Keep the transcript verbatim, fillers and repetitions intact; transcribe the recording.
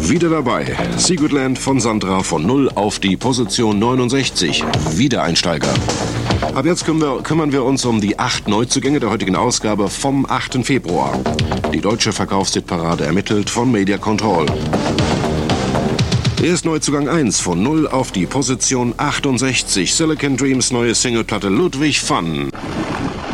Wieder dabei. Secret Land von Sandra von null auf die Position neunundsechzig. Wiedereinsteiger. Ab jetzt wir, kümmern wir uns um die acht Neuzugänge der heutigen Ausgabe vom achten Februar. Die deutsche Verkaufshitparade ermittelt von Media Control. Erst Neuzugang eins von null auf die Position achtundsechzig. Silicon Dreams neue Singleplatte Ludwig van.